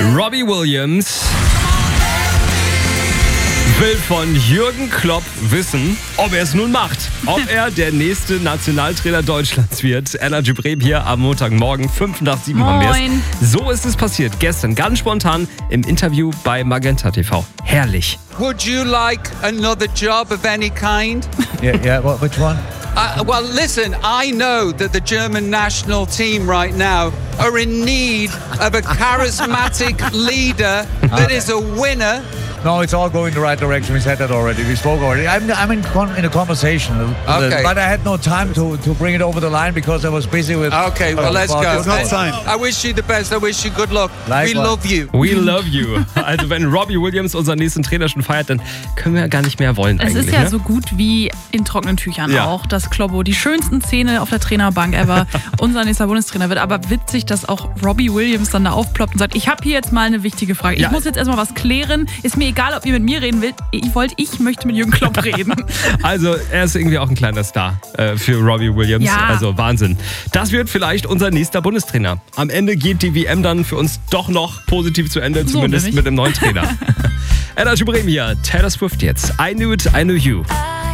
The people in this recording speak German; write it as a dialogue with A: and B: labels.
A: Robbie Williams will von Jürgen Klopp wissen, ob er es nun macht. Ob er der nächste Nationaltrainer Deutschlands wird. Energy Bremen hier am Montagmorgen, 7:05 haben wir es. So ist es passiert. Gestern ganz spontan im Interview bei Magenta TV. Herrlich.
B: Would you like another job of any kind?
C: Yeah. Which one?
B: Well, listen, I know that the German national team right now are in need of a charismatic leader that is a winner.
C: No, it's all going the right direction. We said that already. We spoke already. I'm in a conversation.
B: Okay.
C: But I had no time to bring it over the line because I was busy with...
B: Okay, well, let's go.
C: Not time.
B: I wish you the best. I wish you good luck.
C: Likewise.
B: We love you.
A: We love you. Also wenn Robbie Williams unseren nächsten Trainer schon feiert, dann können wir ja gar nicht mehr wollen
D: Es
A: eigentlich.
D: ist ja
A: ne?
D: so gut wie in trockenen Tüchern
A: Ja.
D: auch, dass Kloppo die schönsten Szene auf der Trainerbank ever unser nächster Bundestrainer wird. Aber witzig, dass auch Robbie Williams dann da aufploppt und sagt, ich habe hier jetzt mal eine wichtige Frage.
A: Ja.
D: Ich muss jetzt erstmal was klären. Ist mir egal, ob ihr mit mir reden wollt. Ich möchte mit Jürgen Klopp reden.
A: Also er ist irgendwie auch ein kleiner Star für Robbie Williams.
D: Ja.
A: Also Wahnsinn. Das wird vielleicht unser nächster Bundestrainer. Am Ende geht die WM dann für uns doch noch positiv zu Ende,
D: So
A: zumindest
D: nämlich.
A: mit einem neuen Trainer. Energy Bremen hier, Taylor Swift jetzt. I Knew It, I Knew You.